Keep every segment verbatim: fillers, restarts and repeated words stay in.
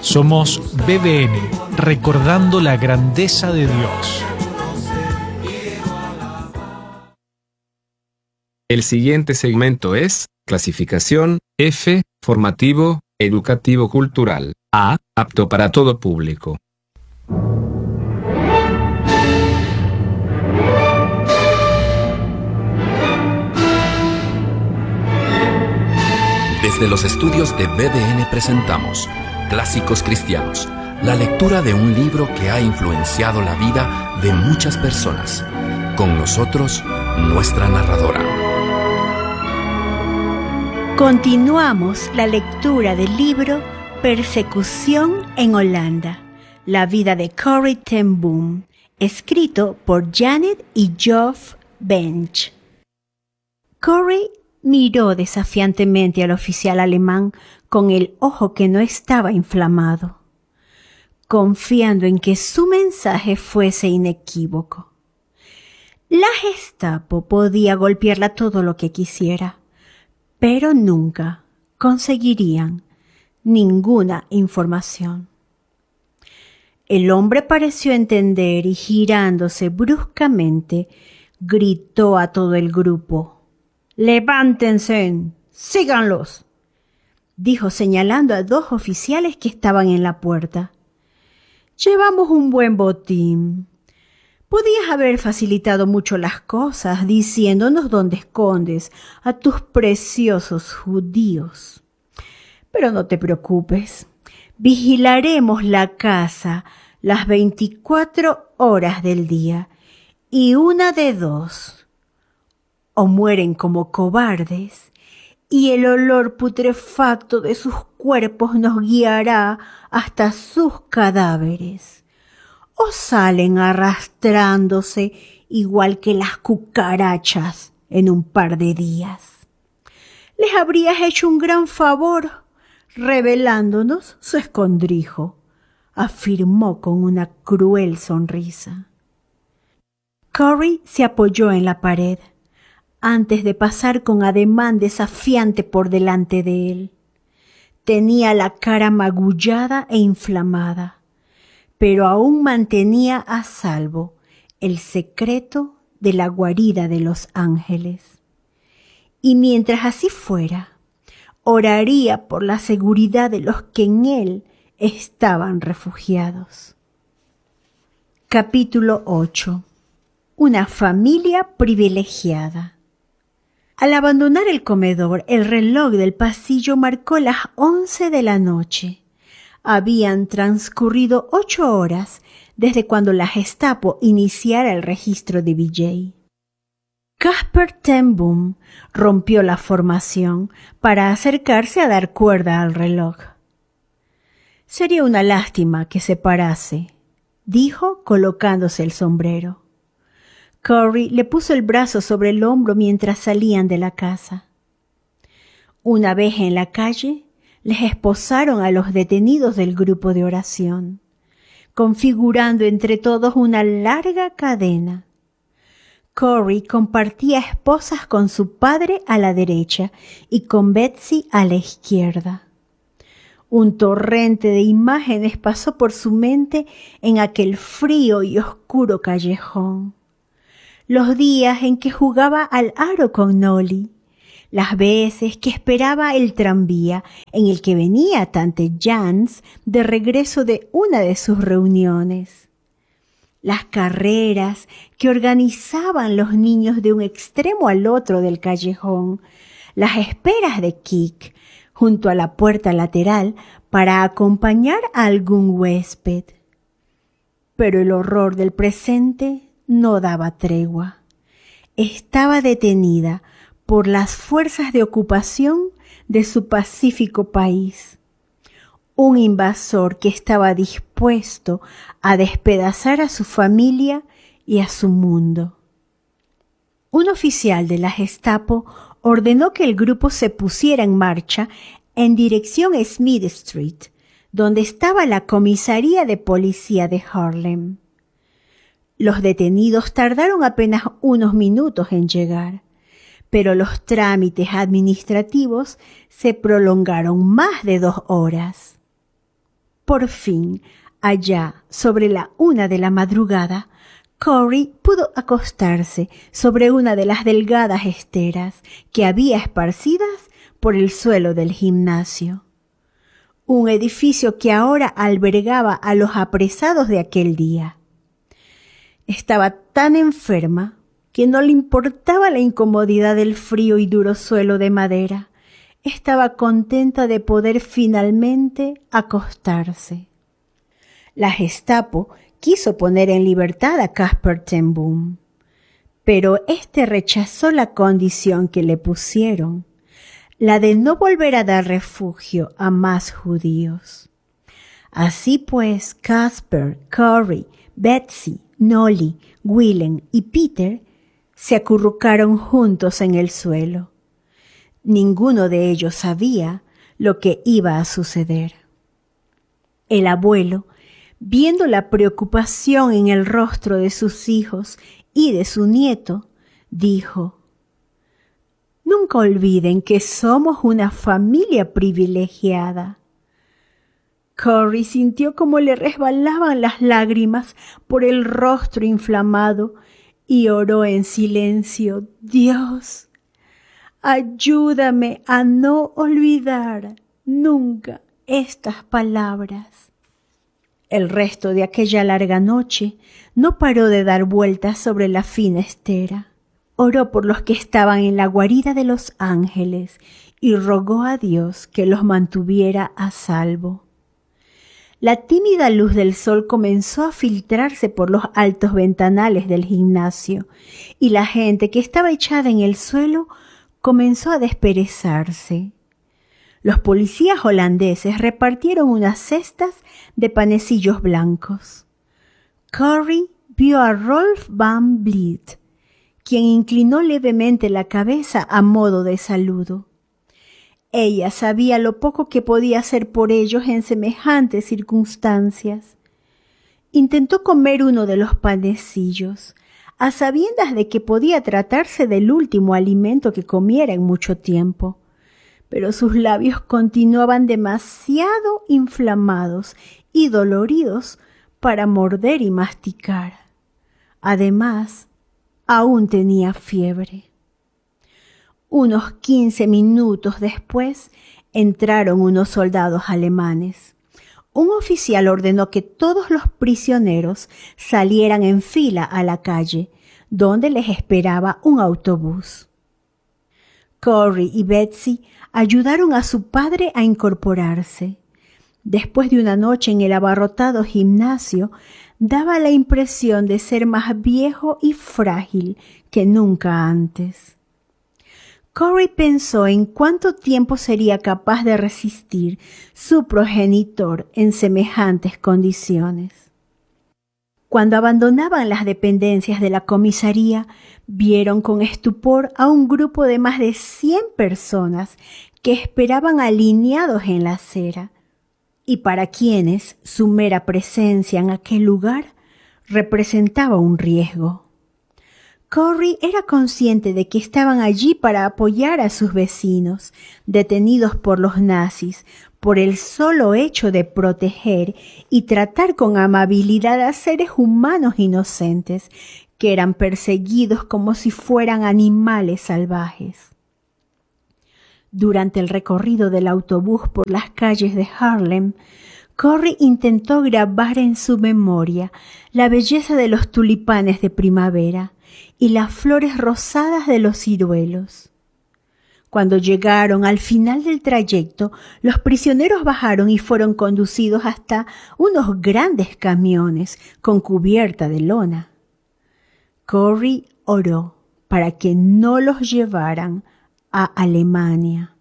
Somos B D N, recordando la grandeza de Dios. El siguiente segmento es clasificación F, formativo, educativo cultural. A, apto para todo público. Desde los estudios de B D N presentamos Clásicos Cristianos, la lectura de un libro que ha influenciado la vida de muchas personas. Con nosotros, nuestra narradora. Continuamos la lectura del libro Persecución en Holanda, la vida de Corrie ten Boom, escrito por Janet y Geoff Bench. Corrie miró desafiantemente al oficial alemán con el ojo que no estaba inflamado, confiando en que su mensaje fuese inequívoco. La Gestapo podía golpearla todo lo que quisiera, pero nunca conseguirían ninguna información. El hombre pareció entender y girándose bruscamente, gritó a todo el grupo: «¡Levántense! ¡Síganlos!», dijo señalando a dos oficiales que estaban en la puerta. «Llevamos un buen botín. Podías haber facilitado mucho las cosas diciéndonos dónde escondes a tus preciosos judíos. Pero no te preocupes, vigilaremos la casa las veinticuatro horas del día y una de dos. O mueren como cobardes y el olor putrefacto de sus cuerpos nos guiará hasta sus cadáveres, o salen arrastrándose igual que las cucarachas en un par de días. Les habrías hecho un gran favor revelándonos su escondrijo», afirmó con una cruel sonrisa. Corrie se apoyó en la pared antes de pasar con ademán desafiante por delante de él. Tenía la cara magullada e inflamada, pero aún mantenía a salvo el secreto de la guarida de los ángeles. Y mientras así fuera, oraría por la seguridad de los que en él estaban refugiados. Capítulo ocho. Una familia privilegiada. Al abandonar el comedor, el reloj del pasillo marcó las once de la noche. Habían transcurrido ocho horas desde cuando la Gestapo iniciara el registro de V J. Casper ten Boom rompió la formación para acercarse a dar cuerda al reloj. «Sería una lástima que se parase», dijo colocándose el sombrero. Corrie le puso el brazo sobre el hombro mientras salían de la casa. Una vez en la calle, les esposaron a los detenidos del grupo de oración, configurando entre todos una larga cadena. Corrie compartía esposas con su padre a la derecha y con Betsy a la izquierda. Un torrente de imágenes pasó por su mente en aquel frío y oscuro callejón. Los días en que jugaba al aro con Nolly, las veces que esperaba el tranvía en el que venía Tante Jans de regreso de una de sus reuniones, las carreras que organizaban los niños de un extremo al otro del callejón, las esperas de Kik junto a la puerta lateral para acompañar a algún huésped. Pero el horror del presente no daba tregua. Estaba detenida por las fuerzas de ocupación de su pacífico país. Un invasor que estaba dispuesto a despedazar a su familia y a su mundo. Un oficial de la Gestapo ordenó que el grupo se pusiera en marcha en dirección a Smith Street, donde estaba la comisaría de policía de Harlem. Los detenidos tardaron apenas unos minutos en llegar, pero los trámites administrativos se prolongaron más de dos horas. Por fin, allá sobre la una de la madrugada, Corey pudo acostarse sobre una de las delgadas esteras que había esparcidas por el suelo del gimnasio. Un edificio que ahora albergaba a los apresados de aquel día. Estaba tan enferma que no le importaba la incomodidad del frío y duro suelo de madera. Estaba contenta de poder finalmente acostarse. La Gestapo quiso poner en libertad a Casper ten Boom, pero éste rechazó la condición que le pusieron, la de no volver a dar refugio a más judíos. Así pues, Casper, Corey, Betsy, Nolly, Willem y Peter se acurrucaron juntos en el suelo. Ninguno de ellos sabía lo que iba a suceder. El abuelo, viendo la preocupación en el rostro de sus hijos y de su nieto, dijo: «Nunca olviden que somos una familia privilegiada». Corey sintió como le resbalaban las lágrimas por el rostro inflamado y oró en silencio: «Dios, ayúdame a no olvidar nunca estas palabras». El resto de aquella larga noche no paró de dar vueltas sobre la fina estera. Oró por los que estaban en la guarida de los ángeles y rogó a Dios que los mantuviera a salvo. La tímida luz del sol comenzó a filtrarse por los altos ventanales del gimnasio y la gente que estaba echada en el suelo comenzó a desperezarse. Los policías holandeses repartieron unas cestas de panecillos blancos. Corey vio a Rolf van Vliet, quien inclinó levemente la cabeza a modo de saludo. Ella sabía lo poco que podía hacer por ellos en semejantes circunstancias. Intentó comer uno de los panecillos, a sabiendas de que podía tratarse del último alimento que comiera en mucho tiempo, pero sus labios continuaban demasiado inflamados y doloridos para morder y masticar. Además, aún tenía fiebre. Unos quince minutos después entraron unos soldados alemanes. Un oficial ordenó que todos los prisioneros salieran en fila a la calle, donde les esperaba un autobús. Corey y Betsy ayudaron a su padre a incorporarse. Después de una noche en el abarrotado gimnasio, daba la impresión de ser más viejo y frágil que nunca antes. Corey pensó en cuánto tiempo sería capaz de resistir su progenitor en semejantes condiciones. Cuando abandonaban las dependencias de la comisaría, vieron con estupor a un grupo de más de cien personas que esperaban alineados en la acera, y para quienes su mera presencia en aquel lugar representaba un riesgo. Corey era consciente de que estaban allí para apoyar a sus vecinos, detenidos por los nazis, por el solo hecho de proteger y tratar con amabilidad a seres humanos inocentes que eran perseguidos como si fueran animales salvajes. Durante el recorrido del autobús por las calles de Haarlem, Corey intentó grabar en su memoria la belleza de los tulipanes de primavera y las flores rosadas de los ciruelos. Cuando llegaron al final del trayecto, los prisioneros bajaron y fueron conducidos hasta unos grandes camiones con cubierta de lona. Corey oró para que no los llevaran a Alemania.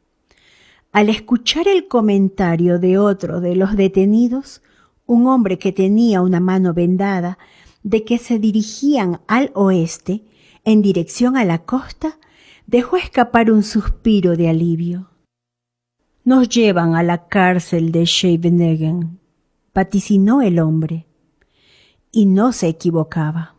Al escuchar el comentario de otro de los detenidos, un hombre que tenía una mano vendada, de que se dirigían al oeste, en dirección a la costa, dejó escapar un suspiro de alivio. «Nos llevan a la cárcel de Scheveningen», vaticinó el hombre. Y no se equivocaba.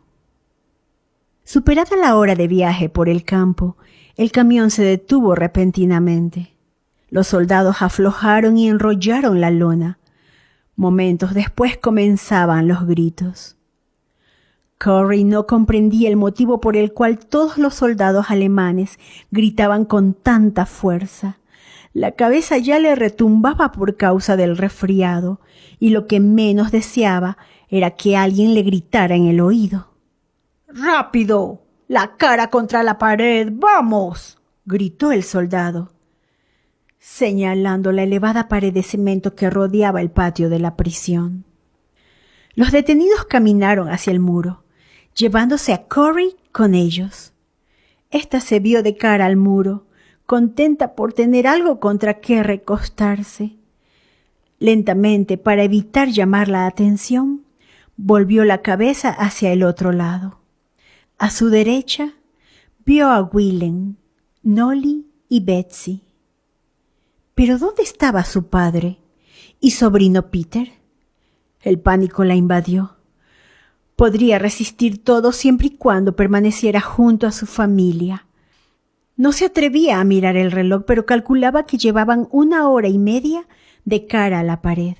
Superada la hora de viaje por el campo, el camión se detuvo repentinamente. Los soldados aflojaron y enrollaron la lona. Momentos después comenzaban los gritos. Corrie no comprendía el motivo por el cual todos los soldados alemanes gritaban con tanta fuerza. La cabeza ya le retumbaba por causa del resfriado, y lo que menos deseaba era que alguien le gritara en el oído. ¡Rápido! ¡La cara contra la pared! ¡Vamos!, gritó el soldado, señalando la elevada pared de cemento que rodeaba el patio de la prisión. Los detenidos caminaron hacia el muro, llevándose a Corrie con ellos. Esta se vio de cara al muro, contenta por tener algo contra qué recostarse. Lentamente, para evitar llamar la atención, volvió la cabeza hacia el otro lado. A su derecha, vio a Willem, Nolly y Betsy. ¿Pero dónde estaba su padre y sobrino Peter? El pánico la invadió. Podría resistir todo siempre y cuando permaneciera junto a su familia. No se atrevía a mirar el reloj, pero calculaba que llevaban una hora y media de cara a la pared.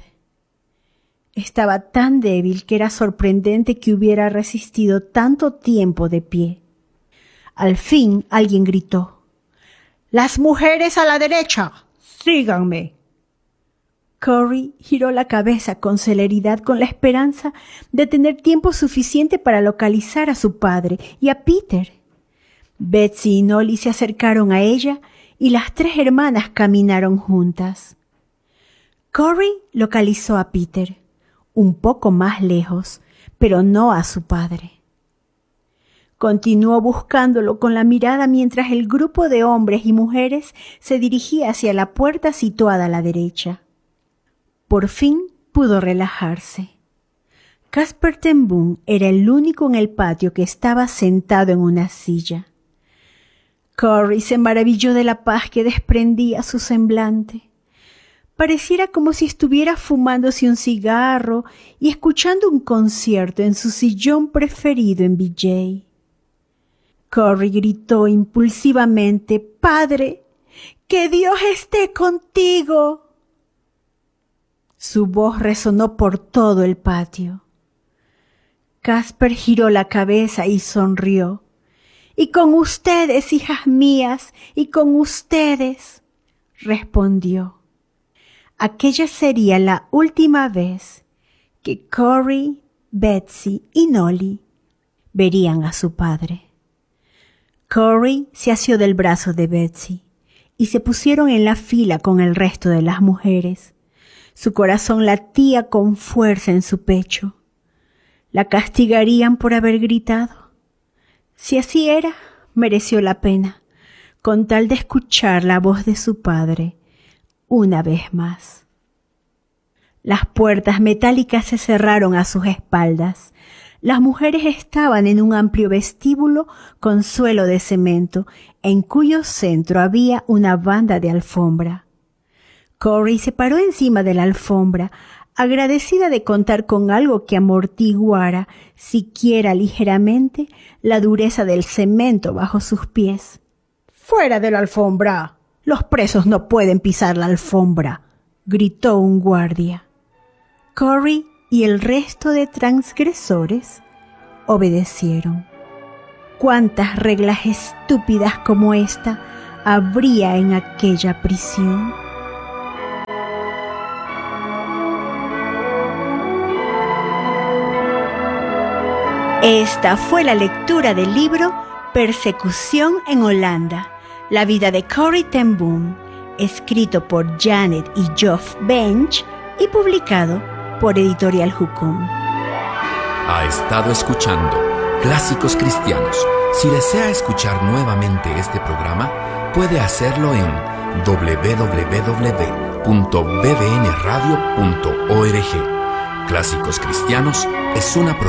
Estaba tan débil que era sorprendente que hubiera resistido tanto tiempo de pie. Al fin alguien gritó: «¡Las mujeres a la derecha! ¡Síganme!». Corrie giró la cabeza con celeridad con la esperanza de tener tiempo suficiente para localizar a su padre y a Peter. Betsy y Nolly se acercaron a ella y las tres hermanas caminaron juntas. Corrie localizó a Peter, un poco más lejos, pero no a su padre. Continuó buscándolo con la mirada mientras el grupo de hombres y mujeres se dirigía hacia la puerta situada a la derecha. Por fin pudo relajarse. Casper Ten Boom era el único en el patio que estaba sentado en una silla. Corrie se maravilló de la paz que desprendía su semblante. Pareciera como si estuviera fumándose un cigarro y escuchando un concierto en su sillón preferido en V J. Corrie gritó impulsivamente: «¡Padre, que Dios esté contigo!». Su voz resonó por todo el patio. Casper giró la cabeza y sonrió. «Y con ustedes, hijas mías, y con ustedes», respondió. Aquella sería la última vez que Corrie, Betsy y Nolly verían a su padre. Corrie se asió del brazo de Betsy y se pusieron en la fila con el resto de las mujeres. Su corazón latía con fuerza en su pecho. ¿La castigarían por haber gritado? Si así era, mereció la pena, con tal de escuchar la voz de su padre una vez más. Las puertas metálicas se cerraron a sus espaldas. Las mujeres estaban en un amplio vestíbulo con suelo de cemento, en cuyo centro había una banda de alfombra. Corrie se paró encima de la alfombra, agradecida de contar con algo que amortiguara, siquiera ligeramente, la dureza del cemento bajo sus pies. «¡Fuera de la alfombra! Los presos no pueden pisar la alfombra», gritó un guardia. Corrie y el resto de transgresores obedecieron. ¿Cuántas reglas estúpidas como esta habría en aquella prisión? Esta fue la lectura del libro Persecución en Holanda, la vida de Corrie Ten Boom, escrito por Janet y Geoff Bench y publicado por Editorial Jukum. Ha estado escuchando Clásicos Cristianos. Si desea escuchar nuevamente este programa, puede hacerlo en doble u doble u doble u punto b b n radio punto org. Clásicos Cristianos es una